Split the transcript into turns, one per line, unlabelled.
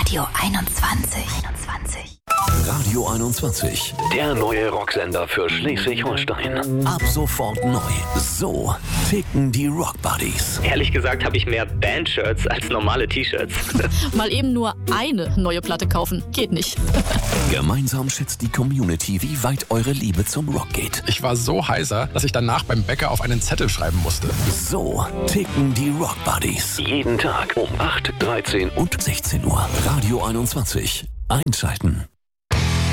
Radio 21.
Radio 21, der neue Rocksender für Schleswig-Holstein. Ab sofort neu. So ticken die Rock Buddies.
Ehrlich gesagt habe ich mehr Band-Shirts als normale T-Shirts.
Mal eben nur eine neue Platte kaufen, geht nicht.
Gemeinsam schätzt die Community, wie weit eure Liebe zum Rock geht.
Ich war so heiser, dass ich danach beim Bäcker auf einen Zettel schreiben musste.
So ticken die Rock Buddies. Jeden Tag um 8, 13 und 16 Uhr. Radio 21. Einschalten.